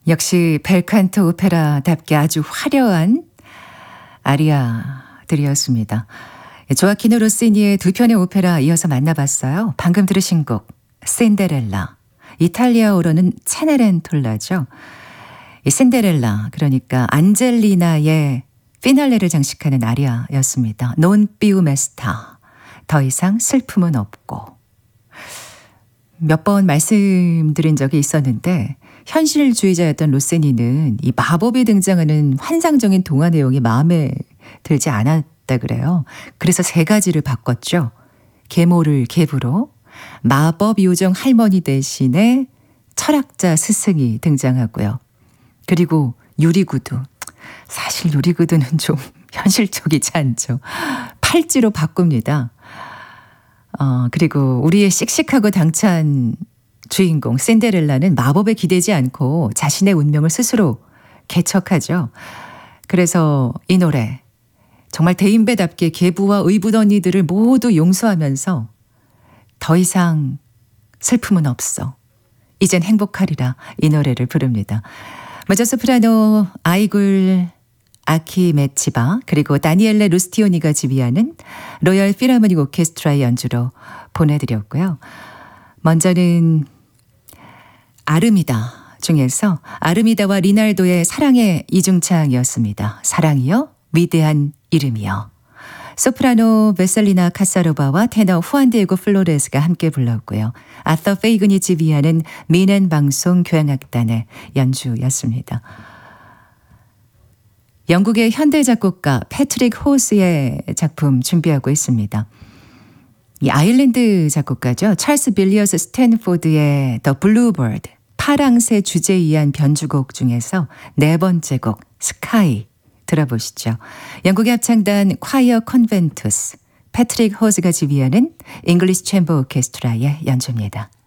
역시 벨칸토 오페라답게 아주 화려한 아리아들이었습니다. 조아키노 로시니의 두 편의 오페라 이어서 만나봤어요. 방금 들으신 곡 신데렐라, 이탈리아어로는 체네렌톨라죠. 이 신데렐라, 그러니까 안젤리나의 피날레를 장식하는 아리아였습니다. Non più mesta, 더 이상 슬픔은 없고. 몇 번 말씀드린 적이 있었는데 현실주의자였던 로세니는 이 마법이 등장하는 환상적인 동화 내용이 마음에 들지 않았다 그래요. 그래서 세 가지를 바꿨죠. 계모를 계부로, 마법 요정 할머니 대신에 철학자 스승이 등장하고요. 그리고 유리구두. 사실 유리구두는 좀 현실적이지 않죠. 팔찌로 바꿉니다. 그리고 우리의 씩씩하고 당찬 주인공 신데렐라는 마법에 기대지 않고 자신의 운명을 스스로 개척하죠. 그래서 이 노래 정말 대인배답게 계부와 의붓언니들을 모두 용서하면서 더 이상 슬픔은 없어, 이젠 행복하리라, 이 노래를 부릅니다. 먼저 소프라노 아이굴 아키메치바 그리고 다니엘레 루스티오니가 지휘하는 로열 필하모닉 오케스트라의 연주로 보내드렸고요. 먼저는 아르미다 중에서 아르미다와 리날도의 사랑의 이중창이었습니다. 사랑이여 위대한 이름이여. 소프라노 베셀리나 카사로바와 테너 후안디에고 플로레스가 함께 불렀고요. 아서 페이근이 지휘하는 미넨 방송 교향악단의 연주였습니다. 영국의 현대 작곡가 패트릭 호스의 작품 준비하고 있습니다. 이 아일랜드 작곡가죠. 찰스 빌리어스 스탠포드의 The Bluebird, 파랑새 주제에 의한 변주곡 중에서 네 번째 곡 스카이 들어보시죠. 영국의 합창단 콰이어 컨벤투스, 패트릭 호스가 지휘하는 잉글리시 챔버 오케스트라의 연주입니다.